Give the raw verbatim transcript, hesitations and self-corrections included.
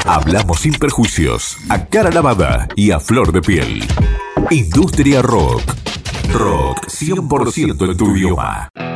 Hablamos sin perjuicios, a cara lavada y a flor de piel. Industria Rock. Rock cien por ciento en tu idioma.